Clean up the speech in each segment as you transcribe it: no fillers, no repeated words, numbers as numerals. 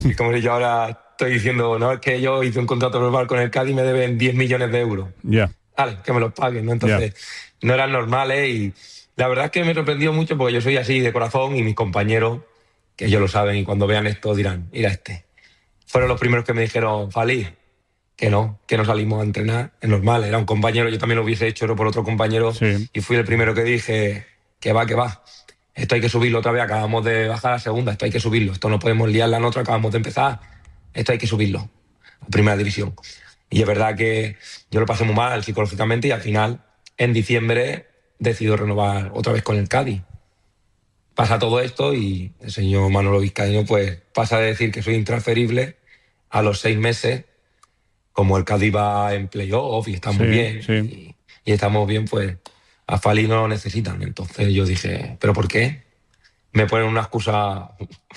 Es como si yo ahora estoy diciendo, no, es que yo hice un contrato verbal con el Cádiz y me deben 10 millones de euros. Ya. Vale, que me los paguen, ¿no? Entonces, no eran normales y la verdad es que me sorprendió mucho porque yo soy así de corazón y mis compañeros, que ellos lo saben y cuando vean esto dirán, mira fueron los primeros que me dijeron, Fali, que no salimos a entrenar, es normal, era un compañero, yo también lo hubiese hecho, pero por otro compañero, Sí. y fui el primero que dije, que va, esto hay que subirlo otra vez, acabamos de bajar a segunda, esto hay que subirlo, esto no podemos liarla en otra, acabamos de empezar, esto hay que subirlo a primera división. Y es verdad que yo lo pasé muy mal psicológicamente y al final, en diciembre, decido renovar otra vez con el Cádiz. Pasa todo esto y el señor Manolo Vizcaíno pues pasa de decir que soy intransferible a los 6 meses, como el Cádiz va en playoff y está muy bien y estamos bien, pues a Fali no lo necesitan. Entonces yo dije, ¿pero por qué? Me ponen una excusa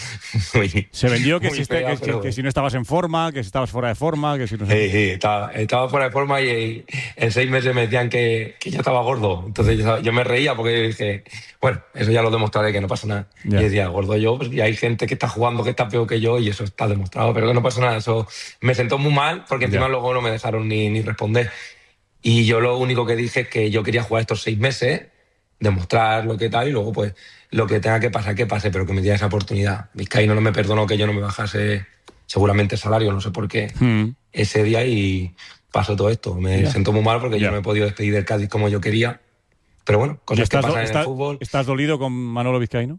se vendió que, fea, que si no estabas en forma, que si estabas fuera de forma, que si no... Sí, estaba fuera de forma y en 6 meses me decían que ya estaba gordo. Entonces yo me reía porque dije, bueno, eso ya lo demostraré, que no pasa nada. Ya. Y decía, gordo yo, pues, y hay gente que está jugando que está peor que yo y eso está demostrado, pero que no pasa nada. Eso me sentó muy mal porque encima luego no me dejaron ni responder. Y yo lo único que dije es que yo quería jugar estos 6 meses, demostrar lo que tal y luego pues lo que tenga que pasar, que pase, pero que me diera esa oportunidad. Vizcaíno no me perdonó que yo no me bajase seguramente el salario, no sé por qué, ese día y pasó todo esto. Me sentó muy mal porque yo no me he podido despedir del Cádiz como yo quería. Pero bueno, cosas que pasan en el fútbol. ¿Estás dolido con Manolo Vizcaíno?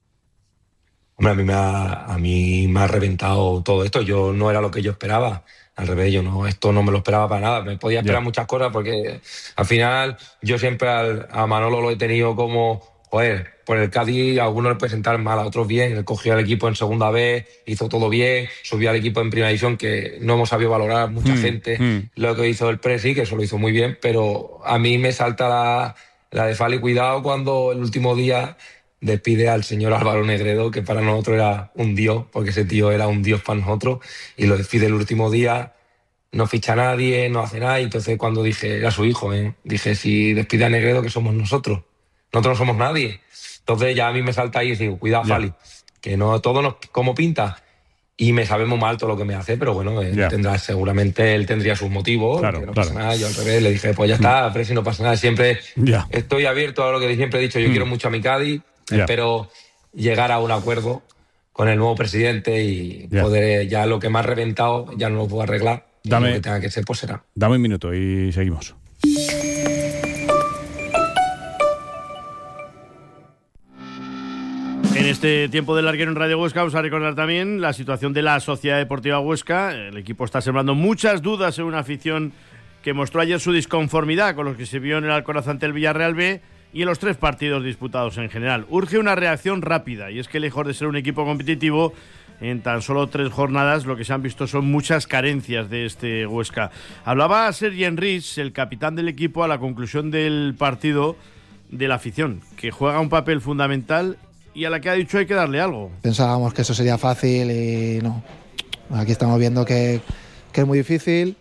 Hombre, a mí me ha reventado todo esto. Yo no era lo que yo esperaba. Al revés, esto no me lo esperaba para nada. Me podía esperar muchas cosas porque al final yo siempre a Manolo lo he tenido como, joder, por el Cádiz a algunos le puede sentar mal, a otros bien. Él cogió al equipo en segunda vez, hizo todo bien, subió al equipo en primera división, que no hemos sabido valorar mucha gente lo que hizo el Presi, que eso lo hizo muy bien, pero a mí me salta la de Fali, cuidado cuando el último día despide al señor Álvaro Negredo, que para nosotros era un dios, porque ese tío era un dios para nosotros, y lo despide el último día, no ficha a nadie, no hace nada, y entonces cuando dije, era su hijo, dije, si despide a Negredo, que somos nosotros no somos nadie. Entonces ya a mí me salta ahí y digo, cuidado, Fali, que no todo nos como pinta. Y me sabe muy mal todo lo que me hace, pero bueno, seguramente él tendría sus motivos, que no pasa nada. Yo al revés le dije, pues ya está, pero si no pasa nada, siempre estoy abierto a lo que siempre he dicho, yo quiero mucho a mi Cádiz, espero llegar a un acuerdo con el nuevo presidente y poder, ya lo que me ha reventado ya no lo puedo arreglar, lo que tenga que ser pues será. Dame un minuto y seguimos. En este tiempo de larguero en Radio Huesca vamos a recordar también la situación de la Sociedad Deportiva Huesca. El equipo está sembrando muchas dudas en una afición que mostró ayer su disconformidad con lo que se vio en el Alcoraz ante el Villarreal B y en los 3 partidos disputados en general. Urge una reacción rápida y es que lejos de ser un equipo competitivo, en tan solo 3 jornadas lo que se han visto son muchas carencias de este Huesca. Hablaba Sergi Enrich, el capitán del equipo, a la conclusión del partido de la afición, que juega un papel fundamental y a la que ha dicho hay que darle algo. Pensábamos que eso sería fácil y no. Aquí estamos viendo que es muy difícil,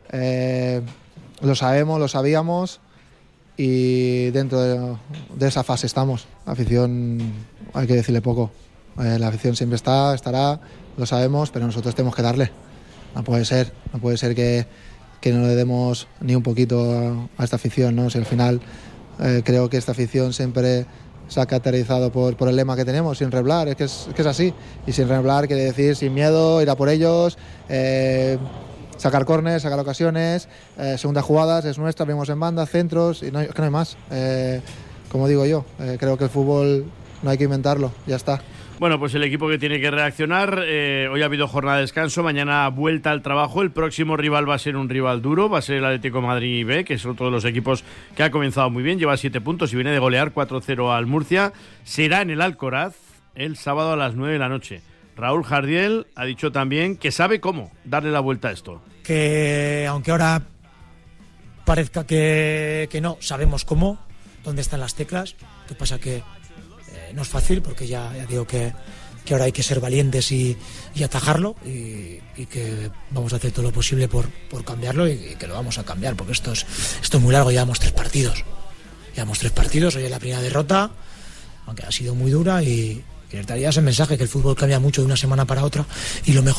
lo sabíamos y dentro de esa fase estamos. La afición, hay que decirle poco. La afición siempre estará, lo sabemos, pero nosotros tenemos que darle. No puede ser que no le demos ni un poquito a esta afición, ¿no? Si al final creo que esta afición siempre se ha caracterizado por el lema que tenemos, sin reblar, es que es así. Y sin reblar quiere decir sin miedo, ir a por ellos, sacar córneres, sacar ocasiones, segundas jugadas, es nuestra, venimos en banda, centros, y es que no hay más. Como digo yo, creo que el fútbol no hay que inventarlo, ya está. Bueno, pues el equipo que tiene que reaccionar, hoy ha habido jornada de descanso, mañana vuelta al trabajo, el próximo rival va a ser un rival duro, va a ser el Atlético de Madrid B, que es otro de los equipos que ha comenzado muy bien, lleva 7 puntos y viene de golear 4-0 al Murcia, será en el Alcoraz el sábado a las 9 de la noche. Raúl Jardiel ha dicho también que sabe cómo darle la vuelta a esto. Que aunque ahora parezca que no, sabemos cómo, dónde están las teclas, lo que pasa que no es fácil porque ya digo que ahora hay que ser valientes y atajarlo y que vamos a hacer todo lo posible por cambiarlo y que lo vamos a cambiar porque esto es muy largo, llevamos 3 partidos, hoy es la primera derrota, aunque ha sido muy dura y Que les daría ese mensaje, que el fútbol cambia mucho de una semana para otra y lo mejor